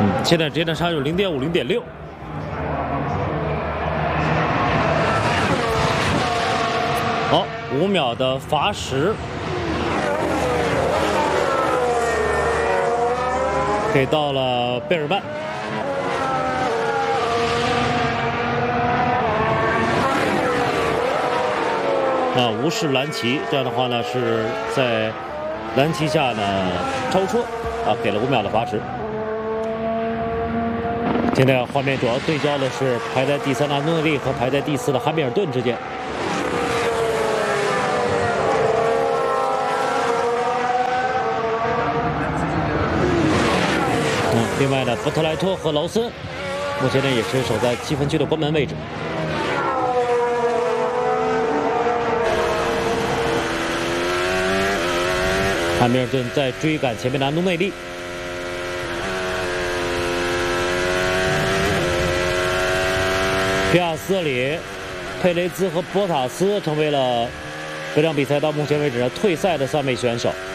现在这场差有0.5、0.6。好，5秒的罚时，给到了贝尔曼。无视蓝旗，这样的话呢是在蓝旗下呢超车，给了5秒的罚时。现在画面主要对焦的是排在第3的安东内利和排在第4的汉密尔顿之间。另外呢，布特莱托和劳森目前呢也是守在7分区的关门位置。汉密尔顿在追赶前面的安东内利。皮亚斯里、佩雷兹和博塔斯成为了这场比赛到目前为止退赛的3位选手。